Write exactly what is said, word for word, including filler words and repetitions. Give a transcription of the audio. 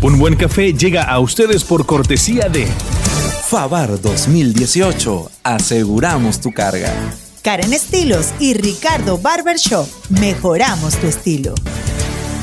Un buen café llega a ustedes por cortesía de Favar dos mil dieciocho. Aseguramos tu carga. Karen Estilos y Ricardo Barbershop. Mejoramos tu estilo.